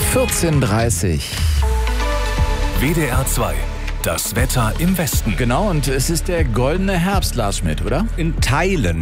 14:30 Uhr. WDR 2. Das Wetter im Westen. Genau, und es ist der goldene Herbst, Lars Schmidt, oder? In Teilen.